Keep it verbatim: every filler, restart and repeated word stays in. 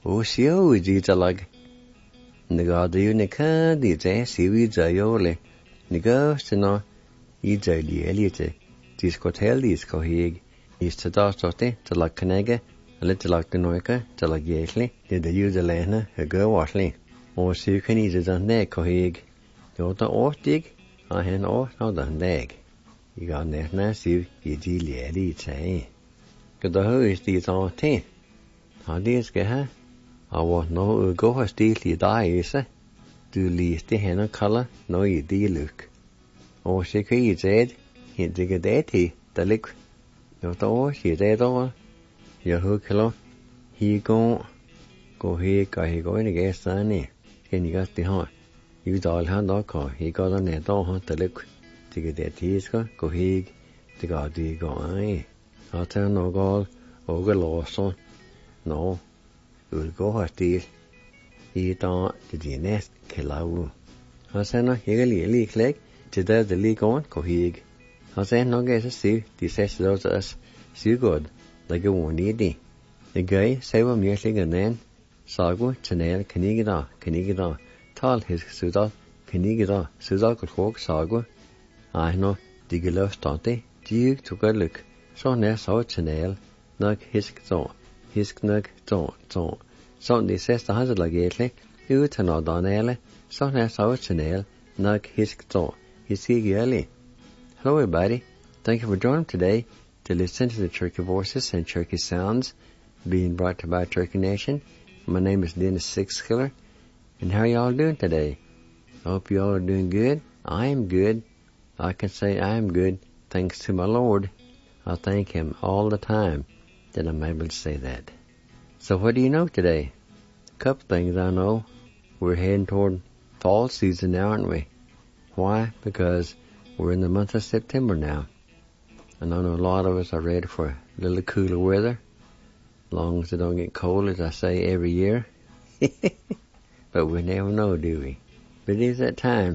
O siêu gì cho lag. Nigga do you nika di je siwi jayole. Nigga sino I jayli elite. Discotel disco hig. Is to dastote to lag kanege. A little lag the noika to lag yetli. Did the use the lehna a go washly. O siw can ease it on neck hig. No the off dig. I hen off no the neck. You got net na siw ye jili elite. Good the hoe is these on ten. How these get her? I want no go a steal you die is it? Do least the hen color no you de look. Oh she can said he dig a deity the lick. No to she dead all. Your hook hello. He go go here go he going to get sunny. Can you got the horn? You doll hand dog call he got on that door hunt the lick. Dig a deity is go go he the god do go aye. I'll tell no god over lost on. No. Ul go a stil. I da the D N S kilau. Hasana hegeli li kleg to the the league on ko hig. Hasan no get a see the says those us see good like a one idi. The guy say wa music and then sagu channel kanigida kanigida tal his suda kanigida suda ko hog sagu. I know the gelo stante du to go look. So ne so channel nok his so his knug to to so the says the hazard like lately you to know donele so ne so channel nok his to his early. Hello everybody, thank you for joining today to listen to the Turkey Voices and Turkey Sounds being brought to you by Turkey Nation. My name is Dennis Sixkiller, and how are y'all doing today? I hope y'all are doing good. I am good. I can say I am good thanks to my Lord. I thank him all the time that I'm able to say that. So what do you know today? A couple things I know. We're heading toward fall season now, aren't we? Why? Because we're in the month of September now. And I know a lot of us are ready for a little cooler weather. As long as it don't get cold, as I say every year. But we never know, do we? But it is that time